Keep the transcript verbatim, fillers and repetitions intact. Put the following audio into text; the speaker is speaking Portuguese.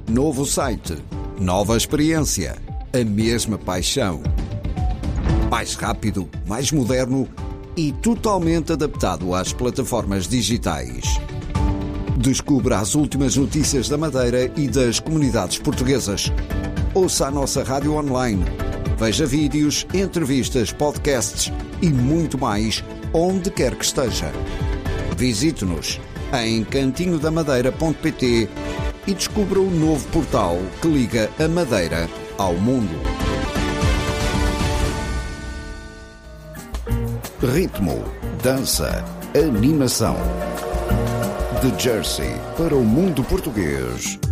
Novo site, nova experiência, a mesma paixão. Mais rápido, mais moderno e totalmente adaptado às plataformas digitais. Descubra as últimas notícias da Madeira e das comunidades portuguesas. Ouça a nossa rádio online. Veja vídeos, entrevistas, podcasts e muito mais onde quer que esteja. Visite-nos em cantinho da madeira ponto pt e descubra o novo portal que liga a Madeira ao mundo. Ritmo, dança, animação. De Jersey para o mundo português.